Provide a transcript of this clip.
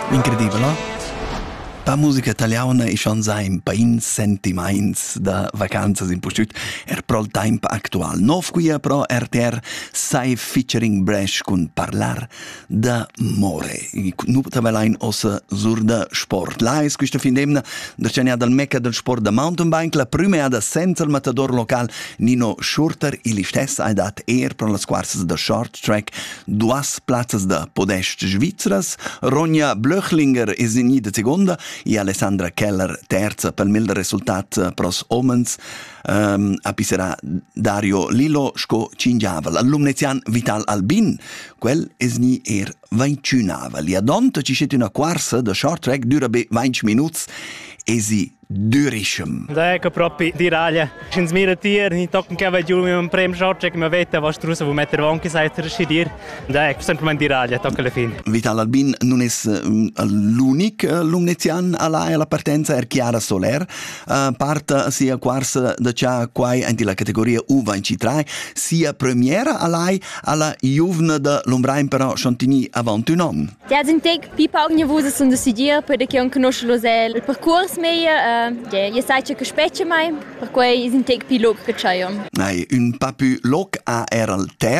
Incredibile, no? La musica italiana è schon sein pains sentiments da vacanzas in postut pro il tempo actual. Nov qui pro RTR sai featuring Bresh con parlar da more. Nu tabelain ossa sur da sport. Lais questa fin demna dercenia dal mecca del sport da mountain bike, la prima da senza il matador local Nino Schurter, il stess ha dat pro las quarsas da short track, duas plazzas da podest svizras, Ronja Blöchlinger is in de seconda e Alessandra Keller terza per il risultato pros omens a pisserà Dario Lilo sco cingiavel l'umnezian Vital Albin quel es ni 21 li adonta ci scet una quarsa da short track dura 20 minuti e si durischem. Da ecco proprio di raglia. Schins mira tier, ni tocken che vai giù mit un prem short track, ma vete was trusa wo metter vanche sai reschidir. Da ecco sempre di raglia, tocca alla fine. Vital Albin non es l'unic lumnezian alla partenza Chiara Soler, parte sia quarsa da cha quai anti la categoria U23, sia premiera alla Juvna da Lombrain però Chantigny avant un an. Ja, sind pipa ogni vusa sun decidir per che non conosce lo il percorso meglio. Io sai che specie mai, per cui è un tec più loc che c'è. Un pa più loc era il